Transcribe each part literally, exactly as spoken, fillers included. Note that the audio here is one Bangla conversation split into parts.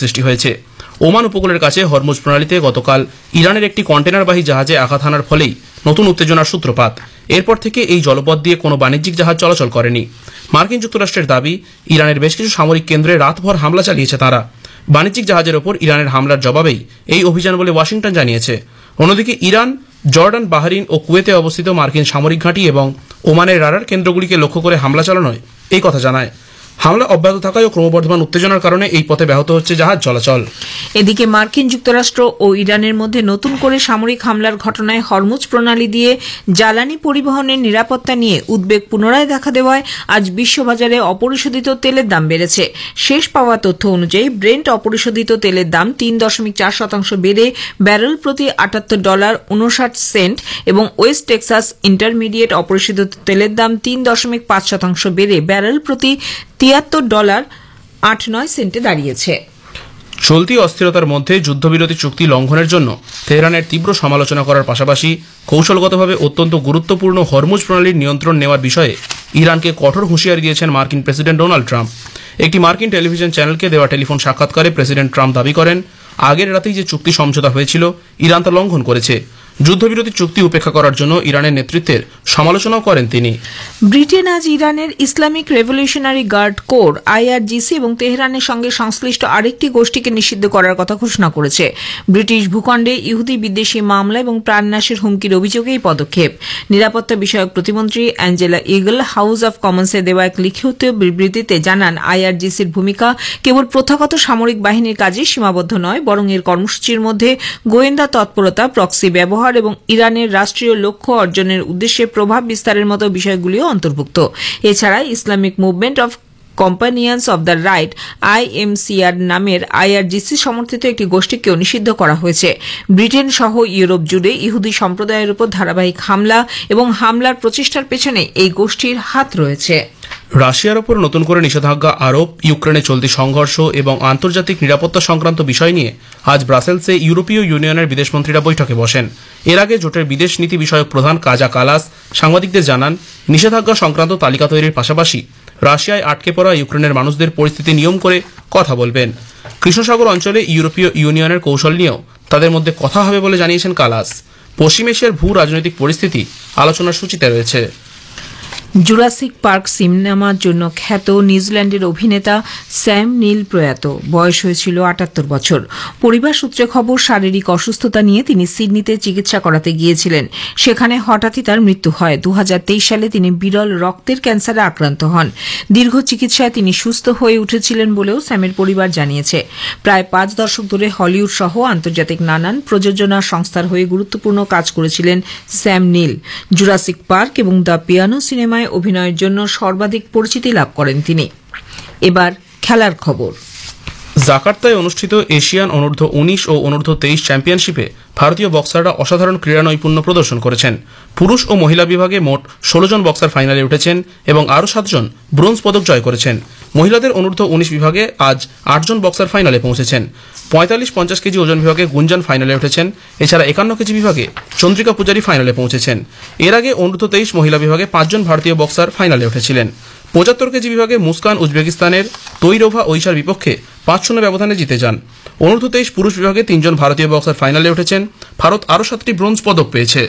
সৃষ্টি হয়েছে। ওমান উপকূলের কাছে হরমুজ প্রণালীতে গতকাল ইরানের একটি কন্টেনারবাহী জাহাজে আঘাত হানার ফলেই নতুন উত্তেজনার সূত্রপাত। এরপর থেকে এই জলপথ দিয়ে কোনো বাণিজ্যিক জাহাজ চলাচল করেনি। মার্কিন যুক্তরাষ্ট্রের দাবি, ইরানের বেশ কিছু সামরিক কেন্দ্রে রাতভর হামলা চালিয়েছে তারা। বাণিজ্যিক জাহাজের ওপর ইরানের হামলার জবাবেই এই অভিযান বলে ওয়াশিংটন জানিয়েছে। অন্যদিকে ইরান, জর্ডান, বাহরিন ও কুয়েতে অবস্থিত মার্কিন সামরিক ঘাঁটি এবং ওমানের রাডার কেন্দ্রগুলিকে লক্ষ্য করে হামলা চালানোয় এই কথা জানায়। হামলা অব্যাহত থাকায় ও ক্রমবর্ধমান উত্তেজনার কারণে এই পথে ব্যাহত হচ্ছে জাহাজ চলাচল। এদিকে মার্কিন যুক্তরাষ্ট্র ও ইরানের মধ্যে নতুন করে সামরিক হামলার ঘটনায় হরমুজ প্রণালী দিয়ে জ্বালানি পরিবহনের নিরাপত্তা নিয়ে উদ্বেগ পুনরায় দেখা দেওয়ায় আজ বিশ্ববাজারে অপরিশোধিত তেলের দাম বেড়েছে। শেষ পাওয়া তথ্য অনুযায়ী ব্রেন্ট অপরিশোধিত তেলের দাম তিন দশমিক চার শতাংশ বেড়ে ব্যারেল প্রতি আটাত্তর ডলার উনষাট সেন্ট এবং ওয়েস্ট টেক্সাস ইন্টারমিডিয়েট অপরিশোধিত তেলের দাম তিন দশমিক পাঁচ শতাংশ বেড়ে ব্যারেল প্রতি তিয়াত্তর ডলার আট নয় সেন্টে দাঁড়িয়েছে। চলতি অস্থিরতার মধ্যে যুদ্ধবিরতি চুক্তি লঙ্ঘনের জন্য তেহরানের তীব্র সমালোচনা করার পাশাপাশি কৌশলগতভাবে অত্যন্ত গুরুত্বপূর্ণ হরমুজ প্রণালীর নিয়ন্ত্রণ নেওয়ার বিষয়ে ইরানকে কঠোর হুঁশিয়ারি দিয়েছেন মার্কিন প্রেসিডেন্ট ডোনাল্ড ট্রাম্প। একটি মার্কিন টেলিভিশন চ্যানেলকে দেওয়া টেলিফোন সাক্ষাৎকারে প্রেসিডেন্ট ট্রাম্প দাবি করেন, আগের রাতেই যে চুক্তি সমঝোতা হয়েছিল ইরান তা লঙ্ঘন করেছে। যুদ্ধবিরতি চুক্তি উপেক্ষা করার জন্য ইরানের নেতৃত্বের সমালোচনাও করেন তিনি। ব্রিটেন আজ ইরানের Islamic revolutionary guard corps IRGC এবং তেহরানের সঙ্গে সংশ্লিষ্ট আরেকটি গোষ্ঠীকে নিষিদ্ধ করার কথা ঘোষণা করেছে। ব্রিটিশ ভূখণ্ডে ইহুদি বিদ্বেষী মামলা এবং প্রাণনাশের হুমকির অভিযোগে এই পদক্ষেপ। নিরাপত্তা বিষয়ক প্রতিমন্ত্রী অ্যাঞ্জেলা ইগল হাউস অব কমন্সে দেওয়া এক লিখিত বিবৃতিতে জানান, আইআরজিসির ভূমিকা কেবল প্রথাগত সামরিক বাহিনীর কাজে সীমাবদ্ধ নয়, বরং এর কর্মসূচির মধ্যে গোয়েন্দা তৎপরতা, প্রক্সি ব্যবহার এবং ইরানের রাষ্ট্রীয় লক্ষ্য অর্জনের উদ্দেশ্যে প্রভাব বিস্তারের মতো বিষয়গুলিও অন্তর্ভুক্ত। এছাড়া Islamic movement of companions of the right আইএমসিআর নামের আইআরজিসি সমর্থিত একটি গোষ্ঠীকেও নিষিদ্ধ করা হয়েছে। ব্রিটেন সহ ইউরোপ জুড়ে ইহুদি সম্প্রদায়ের উপর ধারাবাহিক হামলা এবং হামলার প্রচেষ্টার পেছনে এই গোষ্ঠীর হাত রয়েছে। রাশিয়ার ওপর নতুন করে নিষেধাজ্ঞা আরোপ, ইউক্রেনে চলতি সংঘর্ষ এবং আন্তর্জাতিক নিরাপত্তা সংক্রান্ত বিষয় নিয়ে আজ ব্রাসেলসে ইউরোপীয় ইউনিয়নের বিদেশমন্ত্রীরা বৈঠকে বসেন। এর আগে জোটের বিদেশ নীতি বিষয়ক প্রধান কাজা কালাস সাংবাদিকদের জানান, নিষেধাজ্ঞা সংক্রান্ত তালিকা তৈরির পাশাপাশি রাশিয়ায় আটকে পড়া ইউক্রেনের মানুষদের পরিস্থিতি নিয়ম করে কথা বলবেন। কৃষ্ণসাগর অঞ্চলে ইউরোপীয় ইউনিয়নের কৌশল নিয়েও তাদের মধ্যে কথা হবে বলে জানিয়েছেন কালাস। পশ্চিম এশিয়ার ভূ রাজনৈতিক পরিস্থিতি আলোচনার সূচিতে রয়েছে। জুরাসিক পার্ক সিনেমার জন্য খ্যাত নিউজিল্যান্ডের অভিনেতা স্যাম নিল প্রয়াত। বয়স হয়েছিল আটাত্তর বছর। পরিবার সূত্রে খবর, শারীরিক অসুস্থতা নিয়ে তিনি সিডনিতে চিকিৎসা করাতে গিয়েছিলেন। সেখানে হঠাৎই তার মৃত্যু হয়। দু হাজার তেইশ সালে তিনি বিরল রক্তের ক্যান্সারে আক্রান্ত হন। দীর্ঘ চিকিৎসায় তিনি সুস্থ হয়ে উঠেছিলেন বলেও স্যামের পরিবার জানিয়েছে। প্রায় পাঁচ দশক ধরে হলিউড সহ আন্তর্জাতিক নানান প্রযোজনা সংস্থার হয়ে গুরুত্বপূর্ণ কাজ করেছিলেন স্যাম নিল। জুরাসিক পার্ক এবং দ্য পিয়ানো সিনেমায় অভিনয়ের জন্য সর্বাধিক পরিচিতি লাভ করেন তিনি। এবার খেলার খবর। জাকার্তায় অনুষ্ঠিত এশিয়ান অনূর্ধ্ব উনিশ ও অনূর্ধ্ব তেইশ চ্যাম্পিয়নশিপে ভারতীয় বক্সাররা অসাধারণ ক্রীড়া নৈপুণ্য প্রদর্শন করেছেন। পুরুষ ও মহিলা বিভাগে মোট ষোলো জন বক্সার ফাইনালে উঠেছেন এবং আরও সাতজন ব্রোঞ্জ পদক জয় করেছেন। মহিলাদের অনূর্ধ্ব উনিশ বিভাগে আজ আটজন বক্সার ফাইনালে পৌঁছেছেন। পঁয়তাল্লিশ পঞ্চাশ কেজি ওজন বিভাগে গুঞ্জান ফাইনালে উঠেছেন। এছাড়া একান্ন কেজি বিভাগে চন্দ্রিকা পূজারী ফাইনালে পৌঁছেছেন। এর আগে অনূর্ধ্ব তেইশ মহিলা বিভাগে পাঁচজন ভারতীয় বক্সার ফাইনালে উঠেছিলেন। পঁচাত্তর কেজি বিভাগে মুস্কান উজবেকিস্তানের তৈরোভা ঐশার বিপক্ষে পাঁচ শূন্য ব্যবধানে জিতে যান। অনূর্ধ্ব তেইশ পুরুষ বিভাগে তিনজন ভারতীয় বক্সার ফাইনালে উঠেছেন। ভারত আরও সাতটি ব্রোঞ্জ পদক পেয়েছে।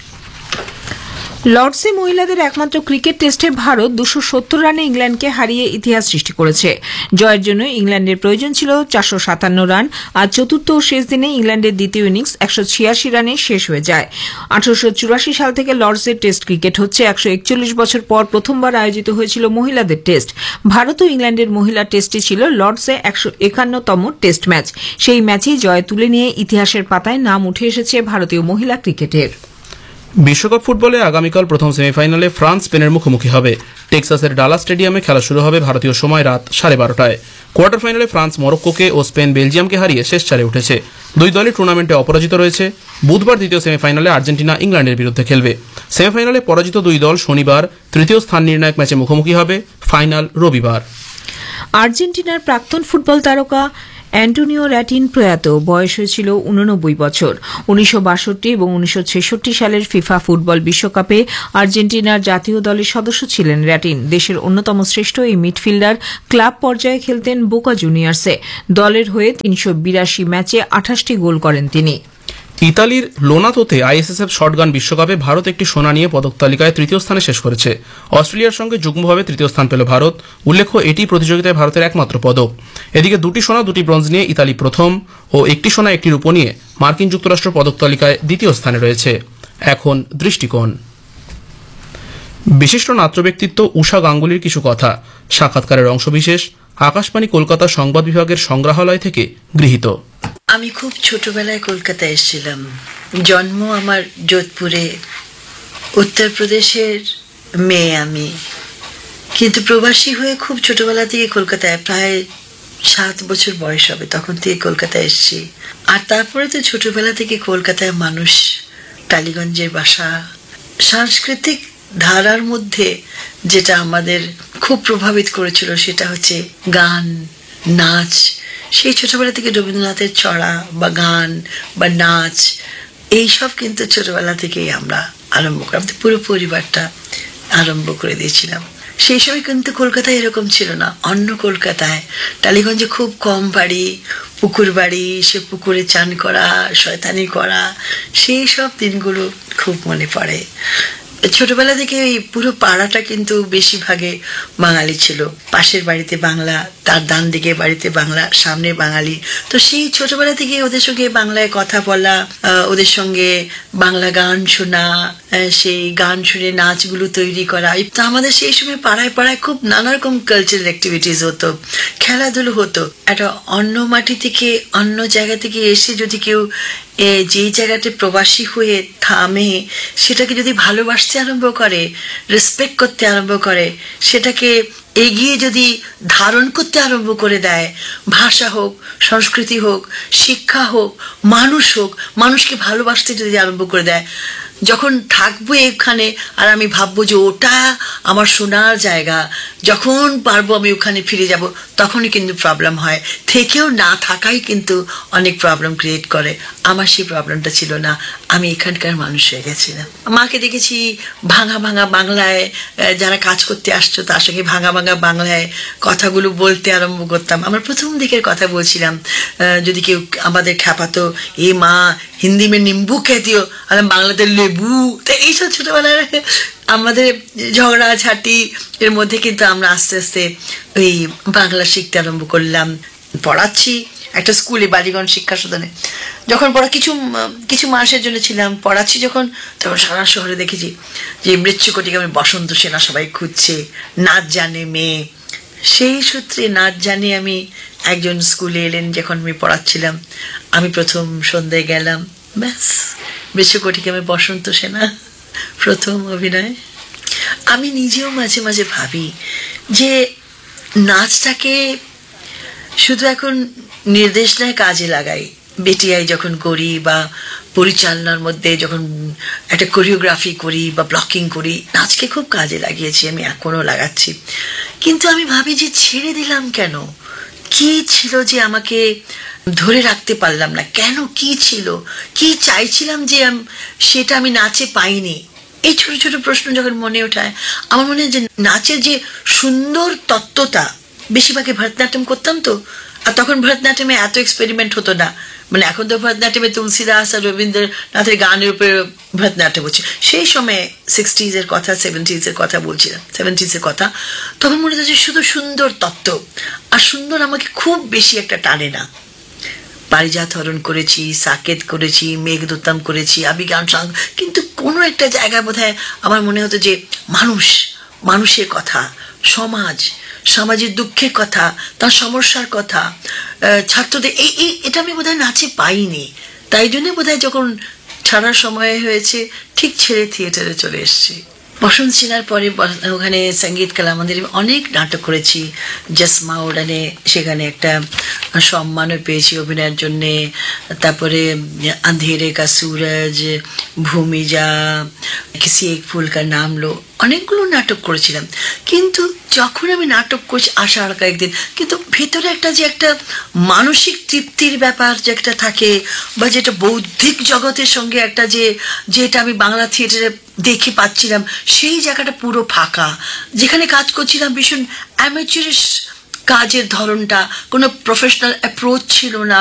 লর্ডসে মহিলাদের একমাত্র ক্রিকেট টেস্টে ভারত দুশো সত্তর রানে ইংল্যান্ডকে হারিয়ে ইতিহাস সৃষ্টি করেছে। জয়ের জন্য ইংল্যান্ডের প্রয়োজন ছিল চারশো সাতান্ন রান। আজ চতুর্থ ও শেষ দিনে ইংল্যান্ডের দ্বিতীয় ইনিংস একশো ছিয়াশি রানে শেষ হয়ে যায়। আঠারোশো চুরাশি সাল থেকে লর্ডসের টেস্ট ক্রিকেট হচ্ছে। একশো একচল্লিশ বছর পর প্রথমবার আয়োজিত হয়েছিল মহিলাদের টেস্ট। ভারত ও ইংল্যান্ডের মহিলা টেস্টটি ছিল লর্ডসে একশো একান্নতম টেস্ট ম্যাচ। সেই ম্যাচেই জয় তুলে নিয়ে ইতিহাসের পাতায় নাম উঠে এসেছে ভারতীয় মহিলা ক্রিকেটের। বিশ্বকাপ ফুটবলে আগামীকাল প্রথম সেমিফাইনালে ফ্রান্স স্পেনের মুখোমুখি হবে। টেক্সাসের ডালাস স্টেডিয়ামে খেলা শুরু হবে ভারতীয় সময় রাত সাড়ে বারোটায়। কোয়ার্টার ফাইনালে ফ্রান্স মরক্কোকে ও স্পেন বেলজিয়ামকে হারিয়ে শেষ চারে উঠেছে। দুই দলই টুর্নামেন্টে অপরাজিত রয়েছে। বুধবার দ্বিতীয় সেমিফাইনালে আর্জেন্টিনা ইংল্যান্ডের বিরুদ্ধে খেলবে। সেমিফাইনালে পরাজিত দুই দল শনিবার তৃতীয় স্থান নির্ণায়ক ম্যাচে মুখোমুখি হবে। ফাইনাল রবিবার। আর্জেন্টিনার প্রাক্তন ফুটবল তারকা অ্যান্টোনিও র্যাটিন প্রয়াত, বয়স হয়েছিল উননব্বই বছর। উনিশশো বাষট্টি এবং উনিশশো ছেষট্টি সালের ফিফা ফুটবল বিশ্বকাপে আর্জেন্টিনার জাতীয় দলের সদস্য ছিলেন র্যাটিন। দেশের অন্যতম শ্রেষ্ঠ এই মিডফিল্ডার ক্লাব পর্যায়ে খেলতেন বোকা জুনিয়র্সে। দলের হয়ে তিনশো বিরাশি ম্যাচে আঠাশটি গোল করেন তিনি। ইতালির লোনাতোতে আইএসএসএফ শটগান বিশ্বকাপে ভারত একটি সোনা নিয়ে পদক তালিকায় তৃতীয় স্থানে শেষ করেছে। অস্ট্রেলিয়ার সঙ্গে যুগ্মভাবে তৃতীয় স্থান পেল ভারত। উল্লেখ্য, এটি প্রতিযোগিতায় ভারতের একমাত্র পদক। এদিকে দুটি সোনা দুটি ব্রোঞ্জ নিয়ে ইতালি প্রথম ও একটি সোনা একটি রূপো নিয়ে মার্কিন যুক্তরাষ্ট্র পদক তালিকায় দ্বিতীয় স্থানে রয়েছে। এখন দৃষ্টিকোণ। বিশিষ্ট নাট্য ব্যক্তিত্ব ঊষা গাঙ্গুলির কিছু কথা, সাক্ষাৎকারের অংশবিশেষ, আকাশবাণী কলকাতা সংবাদ বিভাগের সংগ্রহালয় থেকে গৃহীত। আমি খুব ছোটবেলায় কলকাতায় এসেছিলাম। জন্ম আমার যোধপুরে, উত্তরপ্রদেশের মেয়ে আমি, কিন্তু প্রবাসী হয়ে খুব ছোটবেলা থেকে কলকাতায়, প্রায় সাত বছর বয়স হবে তখন থেকে কলকাতায় এসেছি। আর তারপরে তো ছোটবেলা থেকে কলকাতায় মানুষ, টালিগঞ্জের বাসা। সাংস্কৃতিক ধারার মধ্যে যেটা আমাদের খুব প্রভাবিত করেছিল সেটা হচ্ছে গান, নাচ। সেই ছোটবেলা থেকে রবীন্দ্রনাথের ছড়া বা গান বা নাচ, এইসব কিন্তু ছোটবেলা থেকেই আমরা আরম্ভ করলাম, পুরো পরিবারটা আরম্ভ করে দিয়েছিলাম। সেই সময় কিন্তু কলকাতায় এরকম ছিল না। অন্য কলকাতায় টালিগঞ্জে খুব কম বাড়ি, পুকুর বাড়ি, সে পুকুরে চান করা, শয়তানি করা, সেই সব দিনগুলো খুব মনে পড়ে। ছোটবেলা থেকে এই পুরো পাড়াটা কিন্তু বেশিরভাগে বাঙালি ছিল। পাশের বাড়িতে বাংলা, তার ডান দিকে বাড়িতে বাংলা, সামনে বাঙালি। তো সেই ছোটবেলা থেকে ওদের সঙ্গে বাংলায় কথা বলা, ওদের সঙ্গে বাংলা গান শোনা, সেই গান শুনে নাচগুলো তৈরি করা। তো আমাদের সেই সময় পাড়ায় পাড়ায় খুব নানা রকম কালচারাল অ্যাক্টিভিটিস হতো, খেলাধুলো হতো। একটা অন্য মাটি থেকে, অন্য জায়গা থেকে এসে যদি কেউ যেই জায়গাতে প্রবাসী হয়ে থামে, সেটাকে যদি ভালোবাসতে আরম্ভ করে, রেসপেক্ট করতে আরম্ভ করে, সেটাকে এগিয়ে যদি ধারণ করতে আরম্ভ করে দেয়, ভাষা হোক, সংস্কৃতি হোক, শিক্ষা হোক, মানুষ হোক, মানুষকে ভালোবাসতে যদি আরম্ভ করে দেয়, যখন থাকবো এখানে আর আমি ভাববো যে ওটা আমার সোনার জায়গা, যখন পারবো আমি ওখানে ফিরে যাব, তখনই কিন্তু প্রবলেম হয়। থেকেও না থাকাই কিন্তু অনেক প্রবলেম ক্রিয়েট করে। আমার সেই প্রবলেমটা ছিল না, আমি এখানকার মানুষ হয়ে গেছিলাম। মাকে দেখেছি ভাঙা ভাঙা বাংলায়, যারা কাজ করতে আসছো তার সঙ্গে ভাঙা ভাঙা বাংলায় কথাগুলো বলতে আরম্ভ করতাম। আমরা প্রথম দিকের কথা বলছিলাম, যদি কেউ আমাদের খ্যাপাতো, এ মা হিন্দি মে নিম্বু খেতিও, আর বাংলাতে লেবু। তো এইসব ছোটবেলার আমাদের ঝগড়াঝাটি এর মধ্যে কিন্তু আমরা আস্তে আস্তে ওই বাংলা শিখতে আরম্ভ করলাম। পড়াচ্ছি একটা স্কুলে, বালিগঞ্জ শিক্ষা সদনে যখন পড়া, কিছু কিছু মাসের জন্য ছিলাম, পড়াচ্ছি যখন, তখন সারা শহরে দেখেছি যে মৃত্যুকটিকে আমি বসন্ত সেনা সবাই খুঁজছে, নাচ জানে মেয়ে। সেই সূত্রে নাচ জানি আমি একজন স্কুলে এলেন, যখন আমি পড়াচ্ছিলাম, আমি প্রথম সন্ধ্যায় গেলাম, ব্যাস মৃত্যুকটিকে আমি বসন্ত সেনা, প্রথম অভিনয়। আমি নিজেও মাঝে মাঝে ভাবি যে নাচটাকে শুধু এখন নির্দেশনায় কাজে লাগাই, বেটিআই যখন করি বা পরিচালনার মধ্যে যখন একটা কোরিওগ্রাফি করি বা ব্লকিং করি, নাচকে খুব কাজে লাগিয়েছি, আমি এখনো লাগাচ্ছি। কিন্তু আমি ভাবি যে ছেড়ে দিলাম কেন? কি ছিল যে আমাকে ধরে রাখতে পারলাম না? কেন? কি ছিল? কি চাইছিলাম যে সেটা আমি নাচে পাইনি? এই ছোট ছোট প্রশ্ন যখন মনে ওঠায়, আমার মনে হয় যে নাচের যে সুন্দর তত্ত্বটা, বেশিরভাগে ভরতনাট্যম করতাম তো, আর তখন ভরতনাট্যমে এত এক্সপেরিমেন্ট হতো না। মানে এখন তো ভরতনাট্যমে তুলসীদাস আর রবীন্দ্রনাথের গানের উপরে ভরতনাট্যম হচ্ছে। সেই সময় সিক্সটিজ এর কথা, সেভেন্টিজ এর কথা বলছিলাম, সেভেন্টিজ এর কথা, তখন মনে হচ্ছে শুধু সুন্দর তত্ত্ব, আর সুন্দর আমাকে খুব বেশি একটা টানে না। পারিজাত হরণ করেছি, সাকেত করেছি, মেঘদূতম করেছি, আবিগান সং, কিন্তু কোনো একটা জায়গায় বোধহয় আমার মনে হতো যে মানুষ, মানুষের কথা, সমাজ, সমাজের দুঃখের কথা, তার সমস্যার কথা, ছাত্রদের, এই এই এটা আমি বোধহয় নাচে পাইনি। তাই জন্য বোধহয় যখন ছাড়ার সময় হয়েছে, ঠিক ছেড়ে থিয়েটারে চলে এসেছি। বসন্ত সিনহার পরে ওখানে সঙ্গীত কলা মন্দিরে অনেক নাটক করেছি। জসমা উড়ানে, সেখানে একটা সম্মানও পেয়েছি অভিনয়ের জন্যে। তারপরে আন্ধেরে কা সুরজ, ভূমিজা, কিসি এক ফুল কা নাম লো, অনেকগুলো নাটক করেছিলাম, কিন্তু যখন আমি নাটক করছি আশা আর কয়েকদিন, কিন্তু ভেতরে একটা যে একটা মানসিক তৃপ্তির ব্যাপার যে একটা থাকে, বা যেটা বৌদ্ধিক জগতের সঙ্গে একটা যে যেটা আমি বাংলা থিয়েটারে দেখে পাচ্ছিলাম, সেই জায়গাটা পুরো ফাঁকা। যেখানে কাজ করছিলাম ভীষণ অ্যামেচুরিশ কাজের ধরনটা, কোনো প্রফেশনাল অ্যাপ্রোচ ছিল না।